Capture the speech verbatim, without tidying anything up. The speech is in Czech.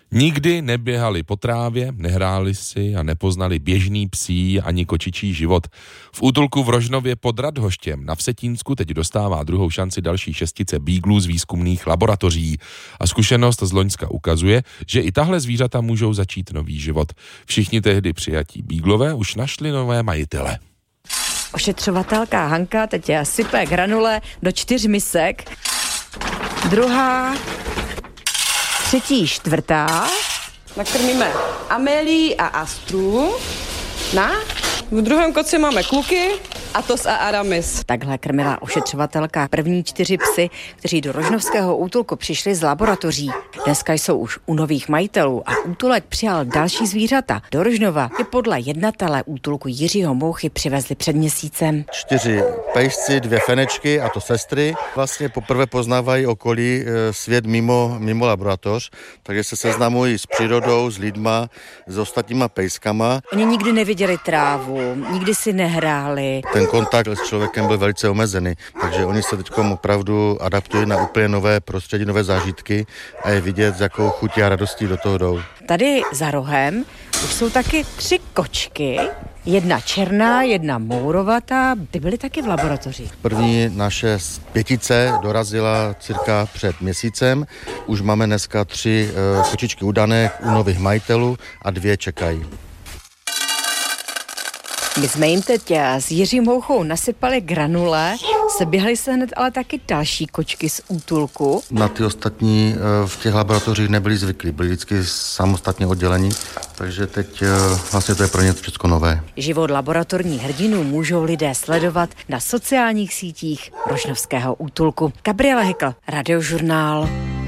Nikdy neběhali po trávě, nehráli si a nepoznali běžný psí ani kočičí život. V útulku v Rožnově pod Radhoštěm na Vsetínsku teď dostává druhou šanci další šestice býglů z výzkumných laboratoří. A zkušenost z loňska ukazuje, že i tahle zvířata můžou začít nový život. Všichni tehdy přijatí býglové už našli nové majitele. Ošetřovatelka Hanka teď sype granule do čtyř misek. Druhá, třetí, čtvrtá. Nakrmíme Amélii a Astru. Na, v druhém koci máme kluky, Atos a Aramis. Takhle krmila ošetřovatelka první čtyři psy, kteří do rožnovského útulku přišli z laboratoří. Dneska jsou už u nových majitelů a útulek přijal další zvířata. Do Rožnova je podle jednatele útulku Jiřího Mouchy přivezli před měsícem. Čtyři pejsci, dvě fenečky a to sestry. Vlastně poprvé poznávají okolí, svět mimo, mimo laboratoř, takže se seznamují s přírodou, s lidma, s ostatníma pejskama. Oni nikdy neviděli trávu, nikdy si nehráli. Ten kontakt s člověkem byl velice omezený, takže oni se teď opravdu adaptují na úplně nové prostředí, nové zážitky a je vidět, s jakou chutí a radostí do toho jdou. Tady za rohem už jsou taky tři kočky, jedna černá, jedna mourovatá, ty byly taky v laboratoři. První naše pětice dorazila cirka před měsícem, už máme dneska tři uh, kočičky udané u nových majitelů a dvě čekají. My jsme jim teď s Jiřím Mouchou nasypali granule, seběhly se hned ale taky další kočky z útulku. Na ty ostatní v těch laboratořích nebyli zvyklí, byli vždycky samostatně oddělení, takže teď vlastně to je pro ně všechno nové. Život laboratorních hrdinů můžou lidé sledovat na sociálních sítích Rožnovského útulku. Gabriela Hykl, Radiožurnál.